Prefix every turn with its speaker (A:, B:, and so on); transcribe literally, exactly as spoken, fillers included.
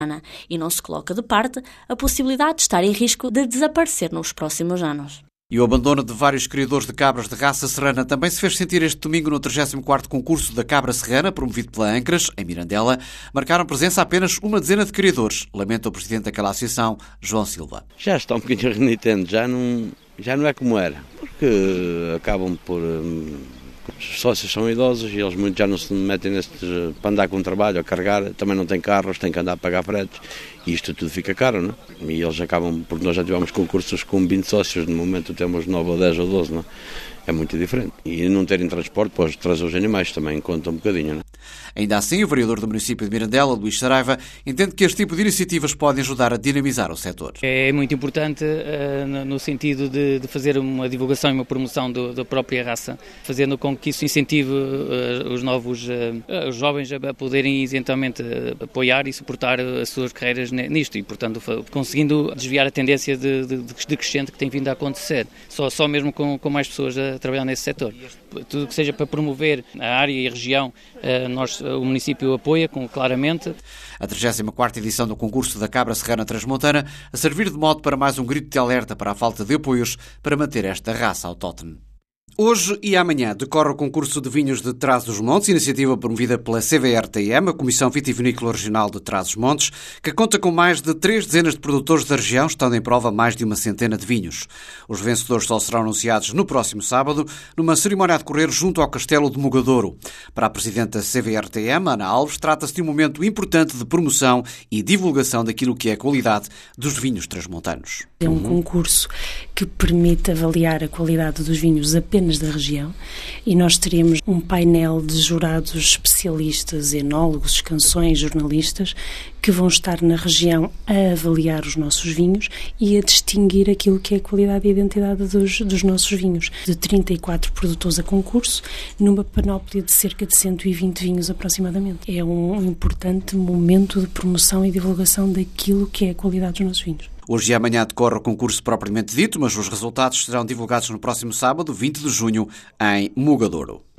A: e não se coloca de parte a possibilidade de estar em risco de desaparecer nos próximos anos.
B: E o abandono de vários criadores de cabras de raça serrana também se fez sentir este domingo no trigésimo quarto concurso da cabra serrana, promovido pela Ancras, em Mirandela. Marcaram presença apenas uma dezena de criadores, lamenta o presidente daquela associação, João Silva.
C: Já está um bocadinho renitente, já não, já não é como era, porque acabam por... Hum, os sócios são idosos e eles muito já não se metem nestes, para andar com trabalho, a carregar, também não têm carros, têm que andar a pagar fretes e isto tudo fica caro, não é? E eles acabam, porque nós já tivemos concursos com vinte sócios, no momento temos nove ou dez ou doze, não é? É muito diferente. E não terem transporte, pois trazer os animais também conta um bocadinho, não é?
B: Ainda assim, o vereador do município de Mirandela, Luís Saraiva, entende que este tipo de iniciativas podem ajudar a dinamizar o setor.
D: É muito importante uh, no sentido de, de fazer uma divulgação e uma promoção do, da própria raça, fazendo com que isso incentive uh, os novos uh, os jovens a poderem eventualmente uh, apoiar e suportar as suas carreiras nisto e, portanto, conseguindo desviar a tendência de, de, de crescente que tem vindo a acontecer, só, só mesmo com, com mais pessoas a trabalhar nesse setor. Tudo que seja para promover a área e a região, uh, nós, o município apoia com, claramente.
B: A trigésima quarta edição do concurso da Cabra Serrana Transmontana a servir de modo para mais um grito de alerta para a falta de apoios para manter esta raça autóctone. Hoje e amanhã decorre o concurso de vinhos de Trás-os-Montes, iniciativa promovida pela C V R T M, a Comissão Vitivinícola Regional de Trás-os-Montes, que conta com mais de três dezenas de produtores da região, estando em prova mais de uma centena de vinhos. Os vencedores só serão anunciados no próximo sábado, numa cerimónia a decorrer junto ao Castelo de Mugadouro. Para a Presidente da C V R T M, Ana Alves, trata-se de um momento importante de promoção e divulgação daquilo que é a qualidade dos vinhos transmontanos.
E: É um concurso que permite avaliar a qualidade dos vinhos apenas da região e nós teremos um painel de jurados especialistas, enólogos, canções, jornalistas que vão estar na região a avaliar os nossos vinhos e a distinguir aquilo que é a qualidade e a identidade dos, dos nossos vinhos. De trinta e quatro produtores a concurso, numa panóplia de cerca de cento e vinte vinhos aproximadamente. É um importante momento de promoção e divulgação daquilo que é a qualidade dos nossos vinhos.
B: Hoje e amanhã decorre o concurso propriamente dito, mas os resultados serão divulgados no próximo sábado, vinte de junho, em Mugadouro.